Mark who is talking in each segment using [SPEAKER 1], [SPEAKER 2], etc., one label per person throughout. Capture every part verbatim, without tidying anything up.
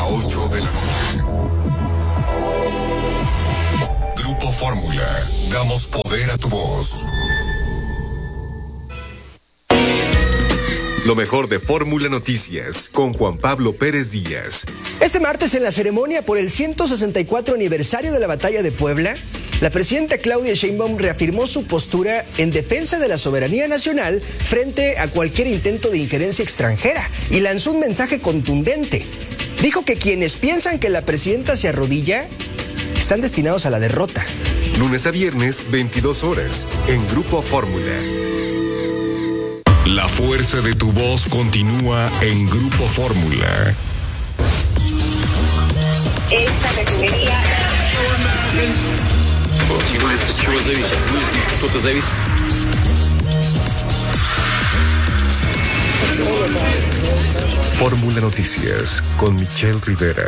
[SPEAKER 1] a ocho de la noche. Grupo Fórmula, damos poder a tu voz. Lo mejor de Fórmula Noticias, con Juan Pablo Pérez Díaz.
[SPEAKER 2] Este martes, en la ceremonia por el ciento sesenta y cuatro aniversario de la Batalla de Puebla, la presidenta Claudia Sheinbaum reafirmó su postura en defensa de la soberanía nacional frente a cualquier intento de injerencia extranjera y lanzó un mensaje contundente. Dijo que quienes piensan que la presidenta se arrodilla están destinados a la derrota.
[SPEAKER 1] Lunes a viernes, veintidós horas, en Grupo Fórmula. La fuerza de tu voz continúa en Grupo Fórmula.
[SPEAKER 3] Esta refinería.
[SPEAKER 1] Fórmula Noticias con Michelle Rivera.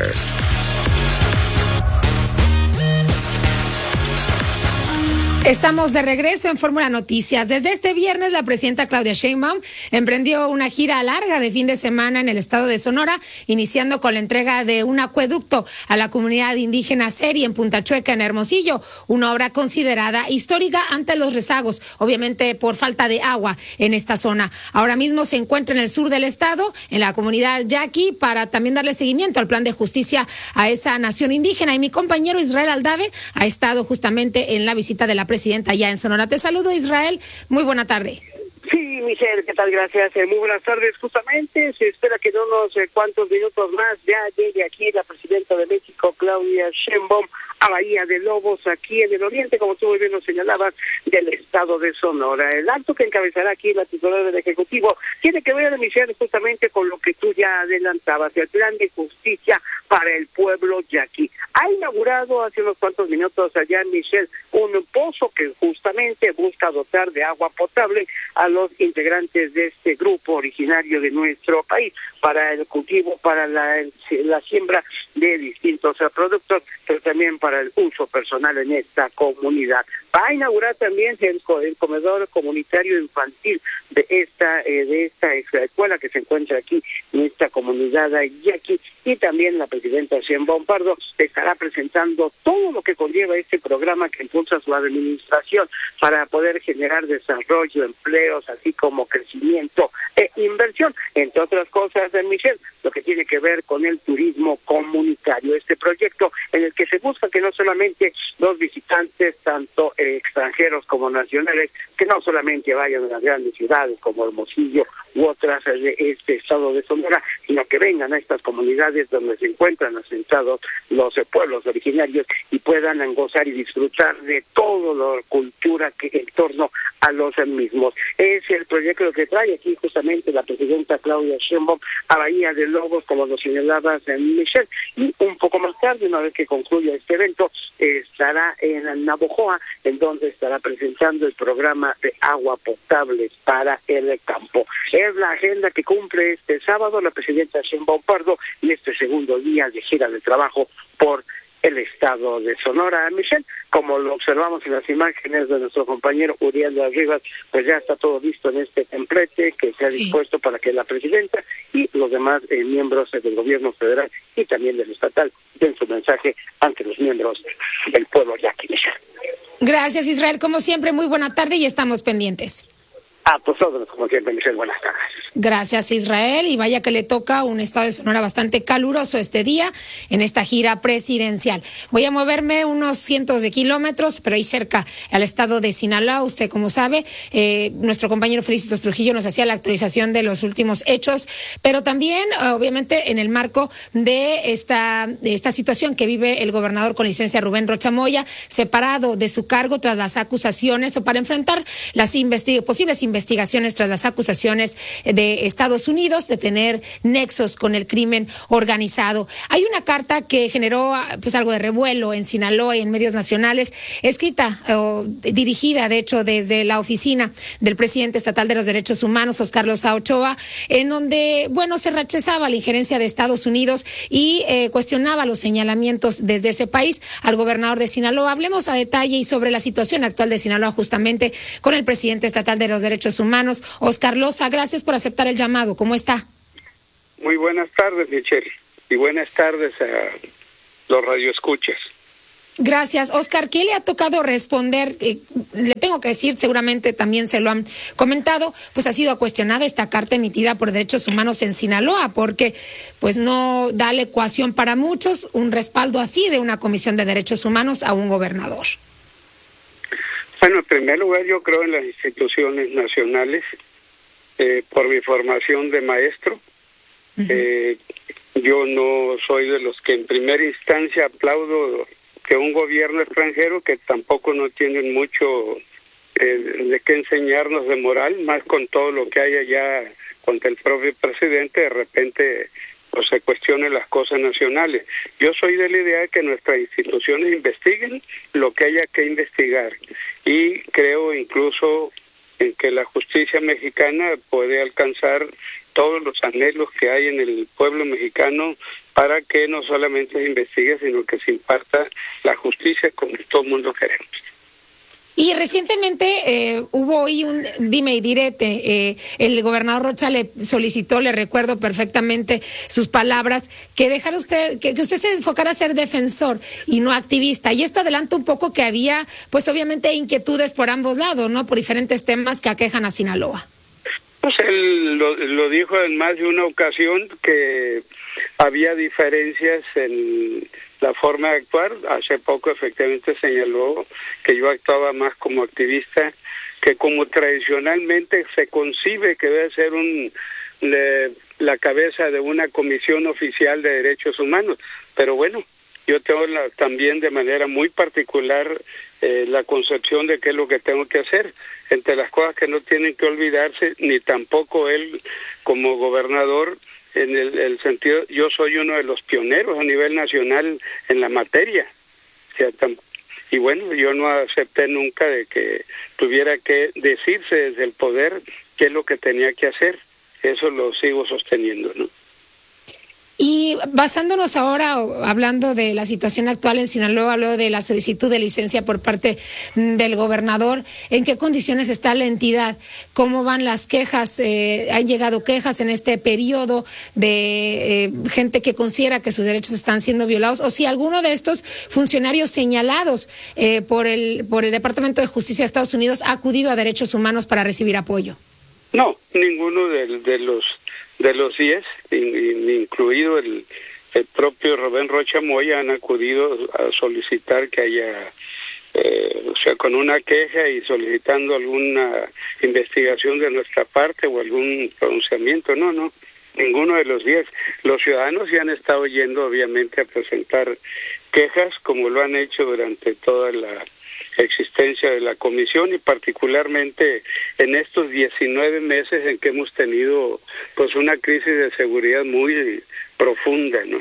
[SPEAKER 4] Estamos de regreso en Fórmula Noticias. Desde este viernes, la presidenta Claudia Sheinbaum emprendió una gira larga de fin de semana en el estado de Sonora, iniciando con la entrega de un acueducto a la comunidad indígena Seri en Punta Chueca, en Hermosillo, una obra considerada histórica ante los rezagos, obviamente por falta de agua en esta zona. Ahora mismo se encuentra en el sur del estado, en la comunidad Yaqui, para también darle seguimiento al plan de justicia a esa nación indígena. Y mi compañero Israel Aldave ha estado justamente en la visita de la presidenta presidenta ya en Sonora. Te saludo, Israel. Muy buena tarde.
[SPEAKER 5] Sí, Michelle, ¿qué tal? Gracias. Eh, muy buenas tardes. Justamente se espera que en unos eh, cuantos minutos más ya llegue aquí la presidenta de México, Claudia Sheinbaum, a Bahía de Lobos, aquí en el oriente, como tú muy bien lo señalabas, del estado de Sonora. El acto que encabezará aquí la titular del Ejecutivo tiene que ver, Michelle, justamente con lo que tú ya adelantabas, el plan de justicia para el pueblo yaqui. Ha inaugurado hace unos cuantos minutos allá, Michelle, un pozo que justamente busca dotar de agua potable a los integrantes de este grupo originario de nuestro país para el cultivo, para la, la siembra de distintos productos, pero también para el uso personal en esta comunidad. Va a inaugurar también el, el comedor comunitario infantil de esta eh, de esta escuela que se encuentra aquí en esta comunidad yaqui, y también la presidenta Sheinbaum Pardo estará presentando todo lo que conlleva este programa que impulsa su administración para poder generar desarrollo, empleos, así como crecimiento e inversión, entre otras cosas, de Michelle, lo que tiene que ver con el turismo comunitario, este proyecto en el que se busca que no solamente los visitantes, tanto eh, extranjeros como nacionales, que no solamente vayan a las grandes ciudades como Hermosillo u otras de este estado de Sonora, sino que vengan a estas comunidades donde se encuentran asentados los eh, pueblos originarios y puedan gozar y disfrutar de toda la cultura que en torno a los mismos. Es el proyecto que trae aquí justamente la presidenta Claudia Sheinbaum a Bahía de Lobos, como lo señalabas en Michelle, y un poco más tarde, una vez que concluya este evento, eh, estará en Navojoa, en donde estará presentando el programa de agua potable para el campo. Es la agenda que cumple este sábado la presidenta Sheinbaum Pardo en este segundo día de gira de trabajo por el estado de Sonora. Michelle, como lo observamos en las imágenes de nuestro compañero Uriel de Arribas, pues ya está todo listo en este templete que se ha sí. dispuesto para que la presidenta y los demás eh, miembros del gobierno federal y también del estatal den su mensaje ante los miembros del pueblo yaqui.
[SPEAKER 4] Gracias, Israel. Como siempre, muy buena tarde y estamos pendientes.
[SPEAKER 5] A pues todos, como siempre, Michelle, buenas tardes.
[SPEAKER 4] Gracias, Israel. Y vaya que le toca un estado de Sonora bastante caluroso este día en esta gira presidencial. Voy a moverme unos cientos de kilómetros, pero ahí cerca al estado de Sinaloa. Usted, como sabe, eh, nuestro compañero Felicitos Trujillo nos hacía la actualización de los últimos hechos, pero también, obviamente, en el marco de esta, de esta situación que vive el gobernador con licencia Rubén Rocha Moya, separado de su cargo tras las acusaciones o para enfrentar las investig- posibles investigaciones investigaciones tras las acusaciones de Estados Unidos de tener nexos con el crimen organizado. Hay una carta que generó pues algo de revuelo en Sinaloa y en medios nacionales, escrita o dirigida, de hecho, desde la oficina del presidente estatal de los derechos humanos, Oscar Loza Ochoa, en donde, bueno, se rechazaba la injerencia de Estados Unidos y eh, cuestionaba los señalamientos desde ese país al gobernador de Sinaloa. Hablemos a detalle y sobre la situación actual de Sinaloa justamente con el presidente estatal de los derechos humanos, Oscar Loza. Gracias por aceptar el llamado. ¿Cómo está?
[SPEAKER 6] Muy buenas tardes, Michelle. y buenas tardes a los radioescuchas.
[SPEAKER 4] Gracias. Oscar, ¿qué le ha tocado responder? Eh, le tengo que decir, seguramente también se lo han comentado, pues ha sido cuestionada esta carta emitida por Derechos Humanos en Sinaloa, porque pues no da la ecuación para muchos un respaldo así de una Comisión de Derechos Humanos a un gobernador.
[SPEAKER 6] Bueno, en primer lugar yo creo en las instituciones nacionales, eh, por mi formación de maestro. Uh-huh. eh, yo no soy de los que en primera instancia aplaudo que un gobierno extranjero, que tampoco no tienen mucho eh, de qué enseñarnos de moral, más con todo lo que hay allá contra el propio presidente, de repente pues, se cuestionen las cosas nacionales. Yo soy de la idea de que nuestras instituciones investiguen lo que haya que investigar, y creo incluso en que la justicia mexicana puede alcanzar todos los anhelos que hay en el pueblo mexicano para que no solamente se investigue, sino que se imparta la justicia como todo el mundo queremos.
[SPEAKER 4] Y recientemente eh, hubo hoy un dime y direte. Eh, el gobernador Rocha le solicitó, le recuerdo perfectamente sus palabras, que dejara usted, que, que usted se enfocara a ser defensor y no activista. Y esto adelanta un poco que había, pues obviamente, inquietudes por ambos lados, ¿no? Por diferentes temas que aquejan a Sinaloa.
[SPEAKER 6] Pues él lo, lo dijo en más de una ocasión, que había diferencias en la forma de actuar. Hace poco efectivamente señaló que yo actuaba más como activista, que como tradicionalmente se concibe que debe ser un le, la cabeza de una comisión oficial de derechos humanos. Pero bueno, yo tengo la, también de manera muy particular eh, la concepción de qué es lo que tengo que hacer. Entre las cosas que no tienen que olvidarse, ni tampoco él como gobernador, en el, el sentido, yo soy uno de los pioneros a nivel nacional en la materia. O sea, tam, y bueno, yo no acepté nunca de que tuviera que decirse desde el poder qué es lo que tenía que hacer. Eso lo sigo sosteniendo, ¿no?
[SPEAKER 4] Y basándonos ahora, hablando de la situación actual en Sinaloa, habló de la solicitud de licencia por parte del gobernador. ¿En qué condiciones está la entidad? ¿Cómo van las quejas? Eh, ¿Han llegado quejas en este periodo de eh, gente que considera que sus derechos están siendo violados? O si alguno de estos funcionarios señalados eh, por el por el Departamento de Justicia de Estados Unidos ha acudido a Derechos Humanos para recibir apoyo.
[SPEAKER 6] No, ninguno de, de los de los diez, incluido el, el propio Rubén Rocha Moya, han acudido a solicitar que haya, eh, o sea, con una queja y solicitando alguna investigación de nuestra parte o algún pronunciamiento. No, no, ninguno de los diez. Los ciudadanos ya han estado yendo, obviamente, a presentar quejas, como lo han hecho durante toda la existencia de la comisión, y particularmente en estos diecinueve meses en que hemos tenido pues una crisis de seguridad muy profunda, ¿no?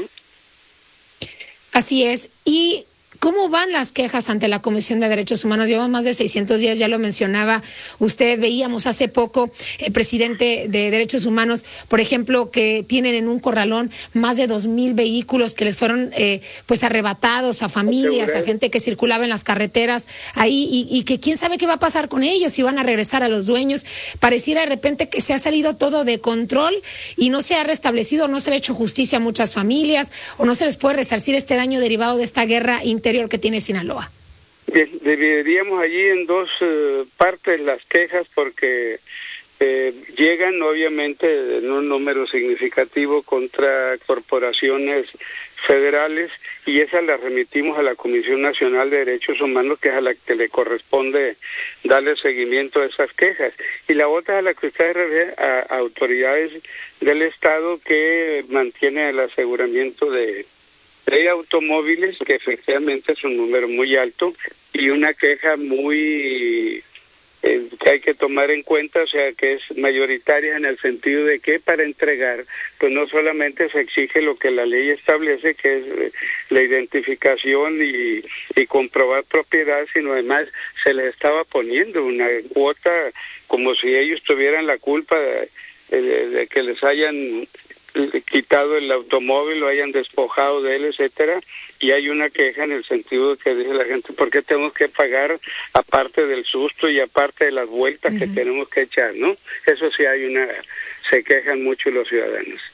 [SPEAKER 4] Así es. Y ¿cómo van las quejas ante la Comisión de Derechos Humanos? Llevamos más de seiscientos días, ya lo mencionaba usted. Veíamos hace poco el presidente de Derechos Humanos, por ejemplo, que tienen en un corralón más de dos mil vehículos que les fueron eh, pues arrebatados a familias, a gente que circulaba en las carreteras ahí, y, y que quién sabe qué va a pasar con ellos, si van a regresar a los dueños. Pareciera de repente que se ha salido todo de control y no se ha restablecido, no se le ha hecho justicia a muchas familias, o no se les puede resarcir este daño derivado de esta guerra interior que tiene Sinaloa.
[SPEAKER 6] Bien, dividiríamos allí en dos uh, partes las quejas, porque eh, llegan obviamente en un número significativo contra corporaciones federales, y esas las remitimos a la Comisión Nacional de Derechos Humanos, que es a la que le corresponde darle seguimiento a esas quejas. Y la otra es a la que usted refiere, a, a autoridades del Estado que mantienen el aseguramiento de de automóviles, que efectivamente es un número muy alto, y una queja muy eh, que hay que tomar en cuenta, o sea, que es mayoritaria en el sentido de que para entregar, pues no solamente se exige lo que la ley establece, que es eh, la identificación y, y comprobar propiedad, sino además se les estaba poniendo una cuota como si ellos tuvieran la culpa de, de, de que les hayan quitado el automóvil, lo hayan despojado de él, etcétera, y hay una queja en el sentido de que dice la gente, ¿por qué tenemos que pagar aparte del susto y aparte de las vueltas uh-huh. que tenemos que echar, ¿no? Eso sí hay una, se quejan mucho los ciudadanos.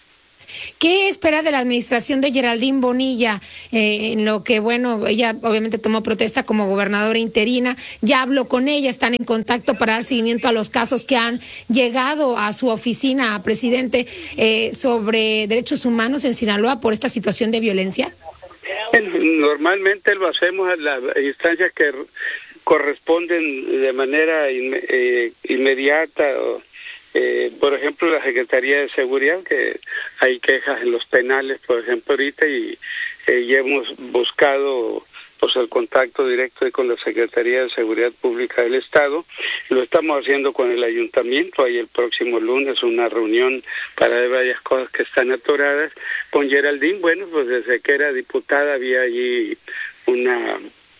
[SPEAKER 4] ¿Qué espera de la administración de Geraldine Bonilla? Eh, en lo que, bueno, ella obviamente tomó protesta como gobernadora interina, ya habló con ella, están en contacto para dar seguimiento a los casos que han llegado a su oficina, presidente, eh, sobre derechos humanos en Sinaloa por esta situación de violencia.
[SPEAKER 6] Normalmente lo hacemos a las instancias que corresponden de manera inme- eh, inmediata. O, eh, por ejemplo, la Secretaría de Seguridad, que hay quejas en los penales, por ejemplo, ahorita, y, eh, y hemos buscado pues el contacto directo con la Secretaría de Seguridad Pública del Estado. Lo estamos haciendo con el Ayuntamiento. Hay el próximo lunes una reunión para ver varias cosas que están atoradas. Con Geraldine, bueno, pues desde que era diputada había allí una,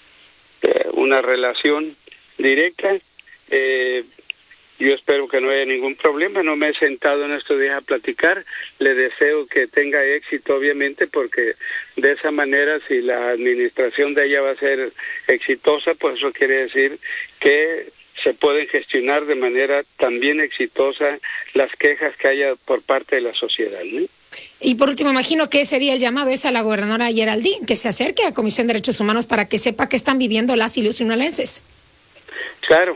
[SPEAKER 6] eh, una relación directa. Eh, Yo espero que no haya ningún problema. No me he sentado en estos días a platicar. Le deseo que tenga éxito, obviamente, porque de esa manera, si la administración de ella va a ser exitosa, pues eso quiere decir que se pueden gestionar de manera también exitosa las quejas que haya por parte de la sociedad, ¿no?
[SPEAKER 4] Y por último, imagino que sería el llamado es a la gobernadora Geraldine, que se acerque a Comisión de Derechos Humanos para que sepa qué están viviendo las y los sinaloenses.
[SPEAKER 6] Claro.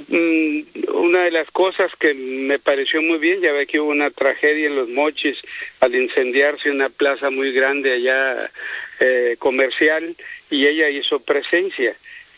[SPEAKER 6] Una de las cosas que me pareció muy bien, ya ve que hubo una tragedia en Los Mochis al incendiarse una plaza muy grande allá eh, comercial, y ella hizo presencia,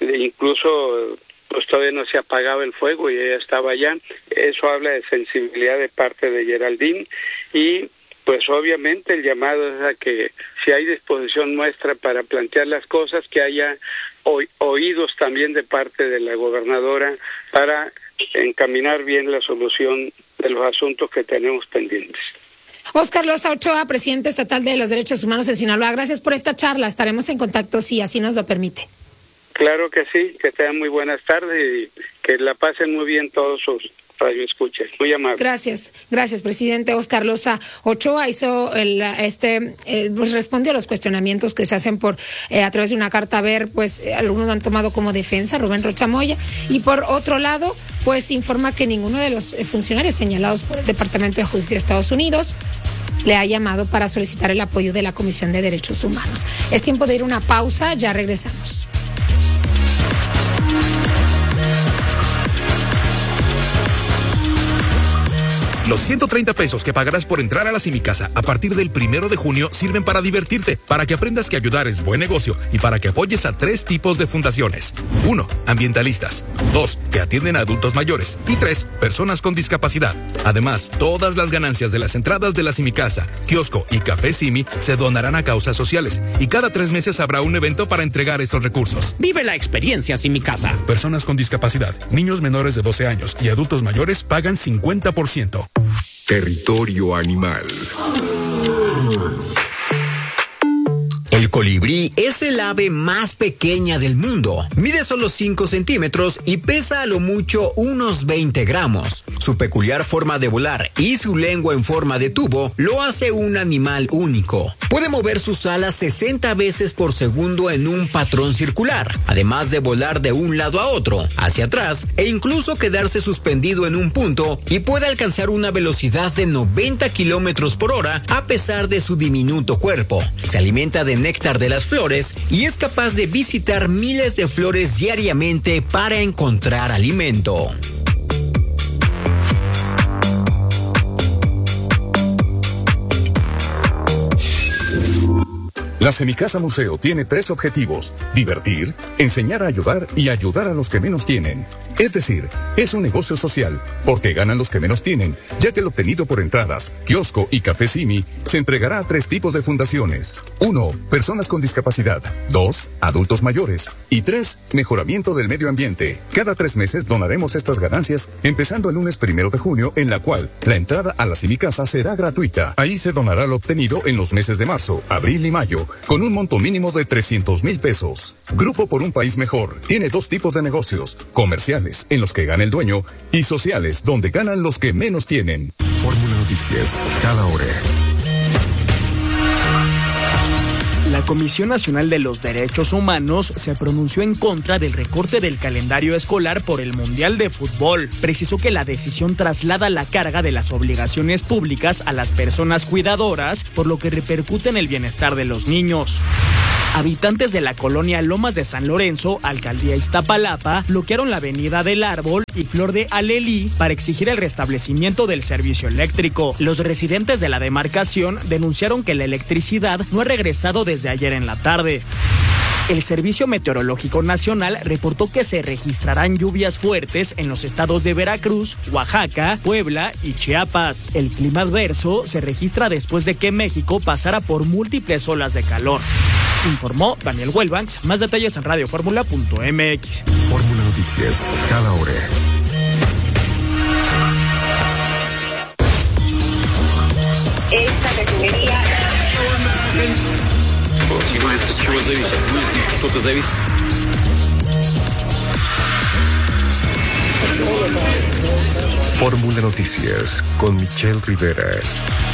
[SPEAKER 6] incluso pues todavía no se apagaba el fuego y ella estaba allá. Eso habla de sensibilidad de parte de Geraldine, y pues obviamente el llamado es a que si hay disposición nuestra para plantear las cosas, que haya oídos también de parte de la gobernadora para encaminar bien la solución de los asuntos que tenemos pendientes.
[SPEAKER 4] Óscar Loza Ochoa, presidente estatal de los Derechos Humanos de Sinaloa, gracias por esta charla. Estaremos en contacto si así nos lo permite.
[SPEAKER 6] Claro que sí, que tengan muy buenas tardes y que la pasen muy bien todos sus Radio Escucha, muy amable.
[SPEAKER 4] Gracias, gracias, presidente. Óscar Loza Ochoa hizo el, este, el, pues respondió a los cuestionamientos que se hacen por eh, a través de una carta. A ver, pues eh, algunos han tomado como defensa Rubén Rocha Moya, y por otro lado, pues informa que ninguno de los funcionarios señalados por el Departamento de Justicia de Estados Unidos le ha llamado para solicitar el apoyo de la Comisión de Derechos Humanos. Es tiempo de ir a una pausa, ya regresamos.
[SPEAKER 7] Los ciento treinta pesos que pagarás por entrar a la Simicasa a partir del primero de junio sirven para divertirte, para que aprendas que ayudar es buen negocio y para que apoyes a tres tipos de fundaciones. Uno, ambientalistas. Dos, que atienden a adultos mayores. Y tres, personas con discapacidad. Además, todas las ganancias de las entradas de la Simicasa, kiosco y Café Simi se donarán a causas sociales. Y cada tres meses habrá un evento para entregar estos recursos.
[SPEAKER 8] Vive la experiencia Simicasa.
[SPEAKER 7] Personas con discapacidad, niños menores de doce años y adultos mayores pagan cincuenta por ciento.
[SPEAKER 1] Territorio Animal.
[SPEAKER 8] El colibrí es el ave más pequeña del mundo. Mide solo cinco centímetros y pesa a lo mucho unos veinte gramos. Su peculiar forma de volar y su lengua en forma de tubo lo hace un animal único. Puede mover sus alas sesenta veces por segundo en un patrón circular, además de volar de un lado a otro, hacia atrás, e incluso quedarse suspendido en un punto, y puede alcanzar una velocidad de noventa kilómetros por hora a pesar de su diminuto cuerpo. Se alimenta de néctar de las flores y es capaz de visitar miles de flores diariamente para encontrar alimento.
[SPEAKER 1] La Semicasa Museo tiene tres objetivos: divertir, enseñar a ayudar y ayudar a los que menos tienen. Es decir, es un negocio social, porque ganan los que menos tienen, ya que el obtenido por entradas, kiosco y Café Simi se entregará a tres tipos de fundaciones. Uno, personas con discapacidad. Dos, adultos mayores. Y tres, mejoramiento del medio ambiente. Cada tres meses donaremos estas ganancias, empezando el lunes primero de junio, en la cual la entrada a la Semicasa será gratuita. Ahí se donará lo obtenido en los meses de marzo, abril y mayo, con un monto mínimo de trescientos mil pesos. Grupo por un País Mejor tiene dos tipos de negocios: comerciales, en los que gana el dueño, y sociales, donde ganan los que menos tienen.
[SPEAKER 9] Fórmula Noticias, cada hora.
[SPEAKER 10] La
[SPEAKER 9] Comisión Nacional de los Derechos Humanos se pronunció en contra del recorte del calendario escolar por el Mundial de Fútbol. Precisó que la decisión traslada la carga de las obligaciones públicas a las personas cuidadoras, por lo que repercute en el bienestar de los niños. Habitantes de la colonia Lomas de San Lorenzo, alcaldía Iztapalapa, bloquearon la avenida del Árbol y Flor de Alelí para exigir el restablecimiento del servicio eléctrico. Los residentes de la demarcación denunciaron que la electricidad no ha regresado desde ayer en la tarde. El Servicio Meteorológico Nacional reportó que se registrarán lluvias fuertes en los estados de Veracruz, Oaxaca, Puebla y Chiapas. El clima adverso se registra después de que México pasara por múltiples olas de calor. Informó Daniel Huelbanks. Más detalles en radio fórmula punto m x.
[SPEAKER 10] Fórmula Noticias, cada hora.
[SPEAKER 3] Esta refinería.
[SPEAKER 10] Fórmula Noticias con Michelle Rivera.